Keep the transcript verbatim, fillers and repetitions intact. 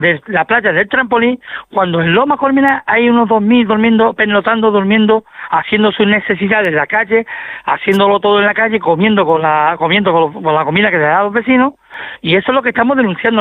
de la playa del Trampolín, cuando en Loma Colmenar hay unos dos mil durmiendo, pernotando, durmiendo, haciendo sus necesidades en la calle, haciéndolo todo en la calle, comiendo con la comiendo con, con la comida que le da a los vecinos, y eso es lo que estamos denunciando.